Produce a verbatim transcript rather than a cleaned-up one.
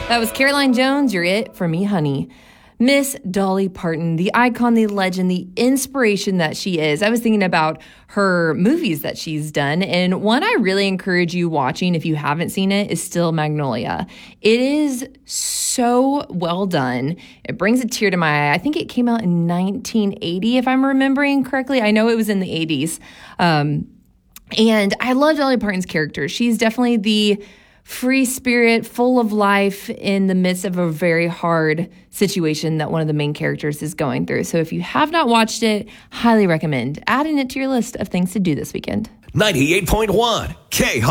That was Caroline Jones, You're It for Me, Honey. Miss Dolly Parton, the icon, the legend, the inspiration that she is. I was thinking about her movies that she's done, and one I really encourage you watching if you haven't seen it is Still Magnolia. It is so well done. It brings a tear to my eye. I think it came out in nineteen eighty, if I'm remembering correctly. I know it was in the eighties. Um, and I love Dolly Parton's character. She's definitely the free spirit, full of life in the midst of a very hard situation that one of the main characters is going through. So if you have not watched it, highly recommend adding it to your list of things to do this weekend. ninety-eight point one K